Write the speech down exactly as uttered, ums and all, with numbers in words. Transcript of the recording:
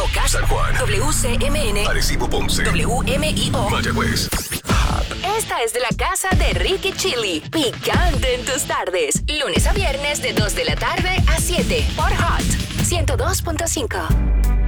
Moca, San Juan, W C M N, Arecibo, Ponce, W M I O, Mayagüez. Esta es de la casa de Ricky Chili. Picante en tus tardes. Lunes a viernes de dos de la tarde a siete por Hot ciento dos punto cinco.